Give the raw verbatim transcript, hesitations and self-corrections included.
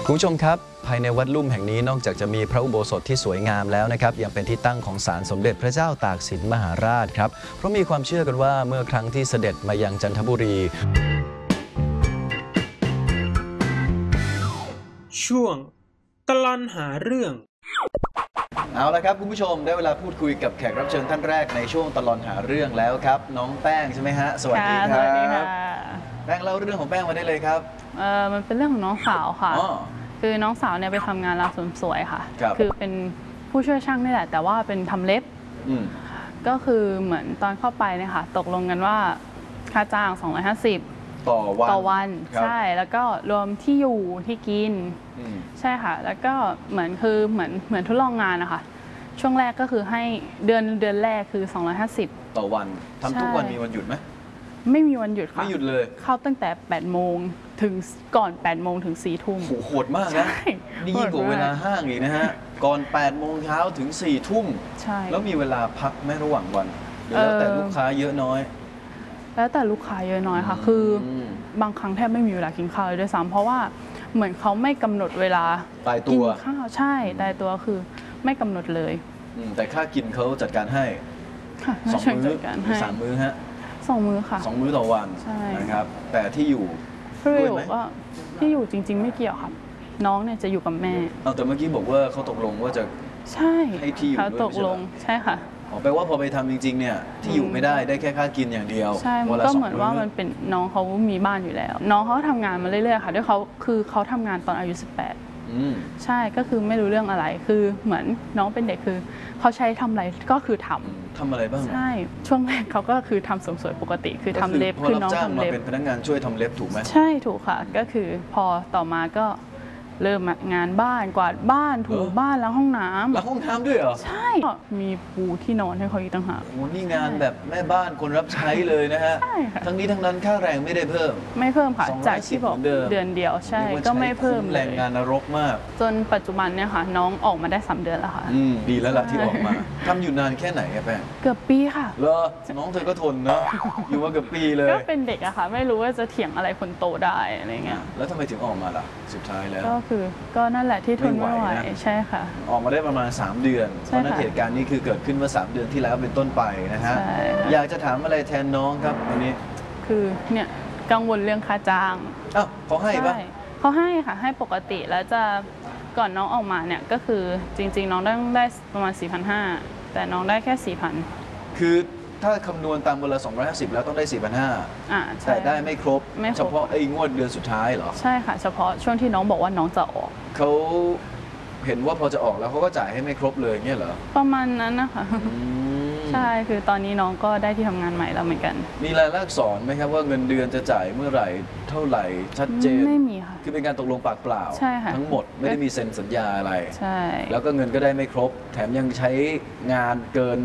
คุณผู้ชมครับภายในวัดลุ่มแห่งนี้นอกจากจะมีพระอุโบสถที่สวยงามแล้วนะครับยังเป็นที่ตั้งของศาลสมเด็จพระเจ้าตากสินมหาราชครับเพราะมีความเชื่อกันว่าเมื่อครั้งที่เสด็จมายังจันทบุรีช่วงตลอดหาเรื่องเอาละครับคุณผู้ชมได้เวลาพูดคุยกับแขกรับเชิญท่านแรกในช่วงตลอดหาเรื่องแล้วครับน้องแป้งใช่ไหมฮะสวัสดีครับแป้งเล่าเรื่องของแป้งมาได้เลยครับเออมันเป็นเรื่องของน้องสาวค่ะคือน้องสาวเนี่ยไปทำงานร้านเสริมสวยค่ะคือเป็นผู้ช่วยช่างนี่แหละแต่ว่าเป็นทำเล็บก็คือเหมือนตอนเข้าไปเนี่ยค่ะตกลงกันว่าค่าจ้างสองร้อยห้าสิบต่อวันต่อวันใช่แล้วก็รวมที่อยู่ที่กินใช่ค่ะแล้วก็เหมือนคือเหมือนเหมือนทดลองงานนะคะช่วงแรกก็คือให้เดือนเดือนแรกคือสองร้อยห้าสิบต่อวันทำทุกวันมีวันหยุดไหมไม่มีวันหยุดค่ะไม่หยุดเลยเข้าตั้งแต่แปดโมงถึงก่อนแปดโมงถึงสี่ทุ่มโหโหดมากนะนี่ยิ่งกว่าเวลาห้างอีกนะฮะก่อนแปดโมงเช้าถึงสี่ทุ่มใช่แล้วมีเวลาพักไม่ระหว่างวันแล้วแต่ลูกค้าเยอะน้อยแล้วแต่ลูกค้าเยอะน้อยค่ะคือบางครั้งแทบไม่มีเวลากินข้าวเลยด้วยซ้ำเพราะว่าเหมือนเขาไม่กำหนดเวลากินข้าวใช่ตายตัวคือไม่กำหนดเลยแต่ค่ากินเขาจัดการให้สองมื้อสามมื้อฮะสองมื้อค่ะสองมื้อต่อวันนะครับแต่ที่อยู่ที่อยู่ก็ที่อยู่จริงๆไม่เกี่ยวครับน้องเนี่ยจะอยู่กับแม่เอาแต่เมื่อกี้บอกว่าเขาตกลงว่าจะใช่ให้ที่อยู่ด้วยเขาตกลงใช่ค่ะอ๋อแปลว่าพอไปทำจริงๆเนี่ยที่อยู่ไม่ได้ได้แค่ค่ากินอย่างเดียวใช่ก็เหมือนว่ามันเป็นน้องเขามีบ้านอยู่แล้วน้องเขาทำงานมาเรื่อยๆค่ะด้วยเขาคือเขาทำงานตอนอายุสิบแปดใช่ก็คือไม่รู้เรื่องอะไรคือเหมือนน้องเป็นเด็กคือเขาใช้ทำอะไรก็คือทำทำอะไรบ้างใช่ช่วงแรกเขาก็คือทำเสริมสวยปกติคือทำเล็บคือน้องทำเล็บเป็นพนักงานช่วยทำเล็บถูกไหมใช่ถูกค่ะก็คือพอต่อมาก็เริ่มงานบ้านกวาดบ้านถูบ้านแล้วห้องน้ำแล้วห้องน้ำด้วยเหรอใช่มีปูที่นอนให้เขาอีกต่างหากโอ้นี่งานแบบแม่บ้านคนรับใช้เลยนะฮะทั้งนี้ทั้งนั้นค่าแรงไม่ได้เพิ่มไม่เพิ่มค่ะจากที่บอกเดือนเดียวใช่ก็ไม่เพิ่มแรงงานนรกมากจนปัจจุบันเนี่ยค่ะน้องออกมาได้สามเดือนแล้วค่ะอืมดีแล้วล่ะที่ออกมาทำอยู่นานแค่ไหนแป้งเกือบปีค่ะเหรอน้องเธอก็ทนนะอยู่มาเกือบปีเลยก็เป็นเด็กอะค่ะไม่รู้ว่าจะเถียงอะไรคนโตได้อะไรเงี้ยแล้วทำไมถึงออกมาล่ะสุดท้ายแล้วก็คือก็นั่นแหละที่ทนไม่ไหวใช่ค่ะออกมาได้ประมาณสามเดือนเพราะนั้นเหตุการณ์นี้คือเกิดขึ้นเมื่อสามเดือนที่แล้วเป็นต้นไปนะฮะอยากจะถามอะไรแทนน้องครับวันนี้คือเนี่ยกังวลเรื่องค่าจ้างอ้าวเขาให้ปะเขาให้ค่ะให้ปกติแล้วจะก่อนน้องออกมาเนี่ยก็คือจริงๆน้องต้องได้ประมาณ สี่พันห้าร้อย แต่น้องได้แค่ สี่พันคือถ้าคำนวณตามเวลาสองร้อยห้าสิบแล้วต้องได้ สี่พันห้าร้อยอ่าแต่ได้ไม่ครบเฉพาะไอ้งวดเดือนสุดท้ายเหรอใช่ค่ะเฉพาะช่วงที่น้องบอกว่าน้องจะออกเขาเห็นว่าพอจะออกแล้วเขาก็จ่ายให้ไม่ครบเลยเงี้ยเหรอประมาณนั้นนะคะใช่คือตอนนี้น้องก็ได้ที่ทำงานใหม่แล้วเหมือนกันมีรายลักษณ์สอนไหมครับว่าเงินเดือนจะจ่ายเมื่อไหร่เท่าไหร่ชัดเจนไม่มีค่ะคือเป็นการตกลงปากเปล่าทั้งหมดไม่ได้มีเซ็นสัญญาอะไรใช่แล้วก็เงินก็ได้ไม่ครบแถมยังใช้งานเกิน